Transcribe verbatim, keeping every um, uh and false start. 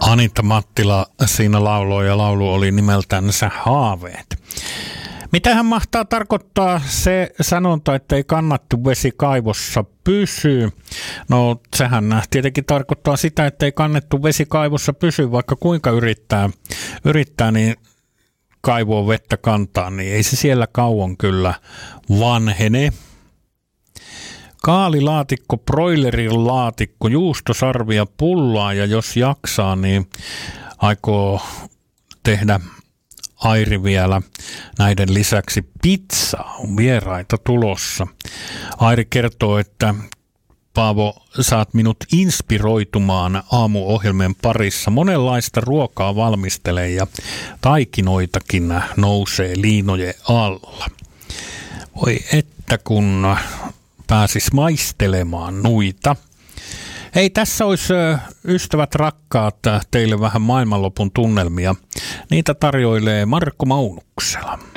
Anita Mattila siinä lauloi ja laulu oli nimeltänsä Haaveet. Mitähän mahtaa tarkoittaa se sanonta, että ei kannattu vesi kaivossa pysyy? No sehän tietenkin tarkoittaa sitä, että ei kannettu vesi kaivossa pysy, vaikka kuinka yrittää, yrittää niin kaivoa vettä kantaa, niin ei se siellä kauan kyllä vanhene. Kaalilaatikko, broilerin laatikko, juustosarvia, pullaa ja jos jaksaa, niin aikoo tehdä Airi vielä näiden lisäksi pizzaa. On vieraita tulossa. Airi kertoo, että Paavo, saat minut inspiroitumaan aamuohjelmien parissa. Monenlaista ruokaa valmistelee ja taikinoitakin nousee liinojen alla. Voi että kun pääsis maistelemaan nuita. Hei, tässä olisi ystävät rakkaat teille vähän maailmanlopun tunnelmia. Niitä tarjoilee Markku Maunuksela.